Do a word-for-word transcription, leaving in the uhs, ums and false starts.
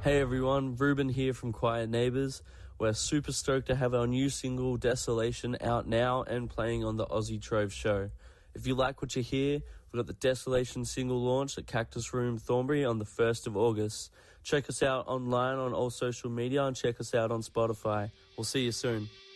Hey everyone, Ruben here from Quiet Neighbours. We're super stoked to have our new single, Desolation, out now and playing on the Aussie Trove show. If you like what you hear, we've got the Desolation single launch at Cactus Room, Thornbury on the first of August. Check us out online on all social media and check us out on Spotify. We'll see you soon.